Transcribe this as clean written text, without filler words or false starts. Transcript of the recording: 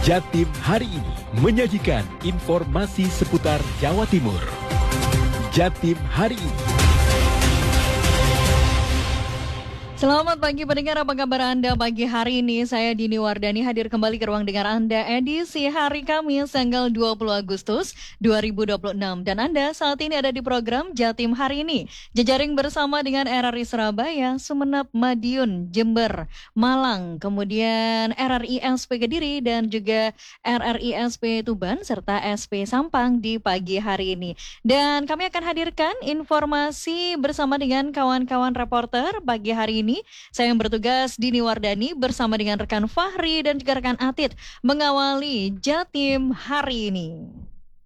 Jatim hari ini menyajikan informasi seputar Jawa Timur. Jatim hari ini. Selamat pagi pendengar, apa kabar Anda pagi hari ini? Saya Dini Wardani hadir kembali ke ruang dengar Anda edisi hari Kamis tanggal 20 Agustus 2026. Dan Anda saat ini ada di program Jatim hari ini. Jejaring bersama dengan RRI Surabaya, Sumeneb, Madiun, Jember, Malang, kemudian RRI SP Kediri dan juga RRI SP Tuban serta SP Sampang di pagi hari ini. Dan kami akan hadirkan informasi bersama dengan kawan-kawan reporter pagi hari ini. Saya yang bertugas Dini Wardani bersama dengan rekan Fahri dan juga rekan Atit mengawali Jatim hari ini.